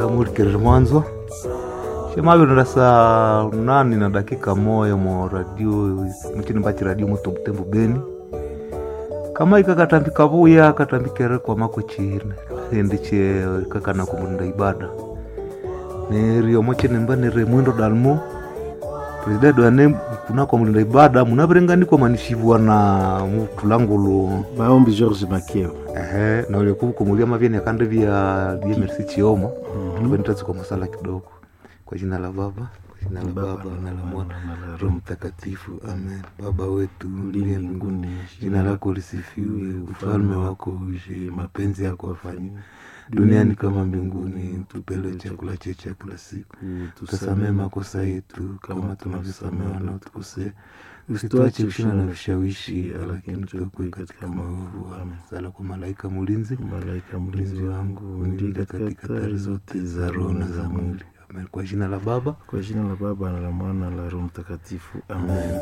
Kamuri mwanzo shemabiro saa 8:01 mo radio mchini mbachi radio moto Butembo Beni kama ikakatambika buya katambikere kwa mako chine ndiche kakana kumunda ibada ne rio moche nemba ne Remwindo Dalmo president wane kuna kwa munda ibada munabrengani kwa manishivwa na mutulangulu Maombi George Makeo na ule kumulia mavyeni akande vya merci Chioma tubenitazi kwa masala kidogo kwa jina la Baba na la Baba na la Mwana na Roho Mtakatifu. Amen. Baba wetu uliye mbinguni, jina lako lisifiwe, ufalme wako uje, mapenzi yako yafanywe duniani kama mbinguni. Tupe leo chakula chetu cha kila siku. Tusamehe makosa yetu kama tunavyosamehe wanaotukosea. Usituache kushindwa na vishawishi, lakini tuokoe katika maovu. Amen. Sala kwa malaika mlinzi, wangu, unilinde katika hatari zote za roho na za mwili. Amen. Kwa jina la Baba, na la Mwana na la Roho Mtakatifu. Amen.